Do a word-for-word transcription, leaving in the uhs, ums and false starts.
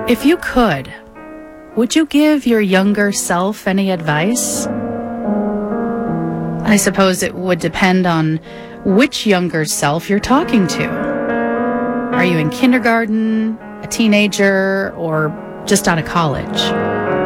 If you could, would you give your younger self any advice? I suppose it would depend on which younger self you're talking to. Are you in kindergarten, a teenager, or just out of college?